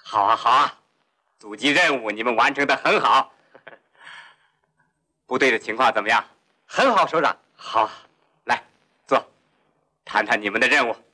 好啊，好啊，阻击任务你们完成的很好。部队的情况怎么样？ 很好，首长。 好，来坐，谈谈你们的任务。